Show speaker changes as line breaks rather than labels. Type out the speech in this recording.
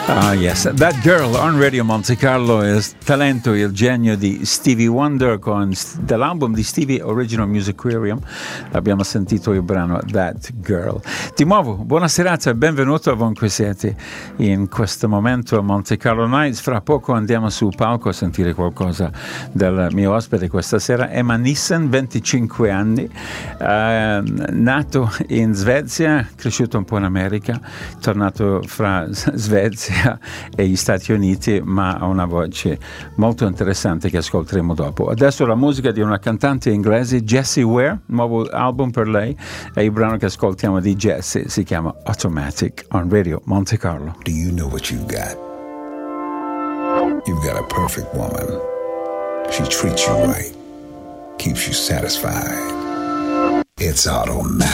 Ah, yes, That Girl on Radio Monte Carlo è il talento e il genio di Stevie Wonder dall'album di Stevie Original Music Aquarium. Abbiamo sentito il brano That Girl. Di nuovo, buona serata e benvenuto ovunque siete in questo momento a Monte Carlo Nights. Fra poco andiamo sul palco a sentire qualcosa del mio ospite questa sera, Emma Nissen, 25 anni, nato in Svezia, cresciuto un po' in America, tornato fra Svezia e gli Stati Uniti, ma ha una voce molto interessante che ascolteremo dopo. Adesso la musica di una cantante inglese, Jessie Ware, nuovo album per lei, e il brano che ascoltiamo di Jessie si chiama Automatic on Radio Monte Carlo.
Do you know what you've got? You've got a perfect woman. She treats you right, keeps you satisfied. It's automatic.